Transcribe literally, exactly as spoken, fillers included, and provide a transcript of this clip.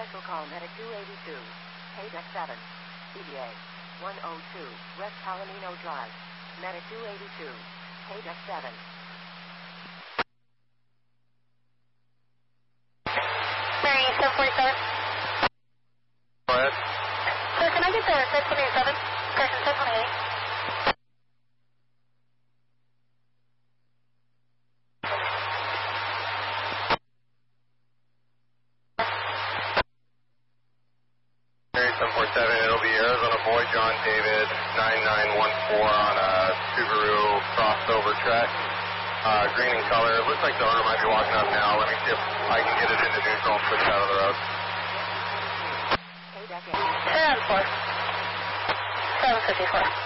Special call Medic two eighty-two. Paydeck seven. C D A one oh two. West Palomino Drive. Medic two eighty-two. Paydeck seven. Mary seven forty-seven. Go ahead. Sir, can I get the seven twenty-seven? Correction, seven twenty-eight. seven forty-seven, it'll be Arizona Boy John David nine nine one four on a Subaru crossover track. Uh, green in color. It looks like the owner might be walking up now. Let me see if I can get it into neutral and push it out of the road. seven four. seven fifty-four.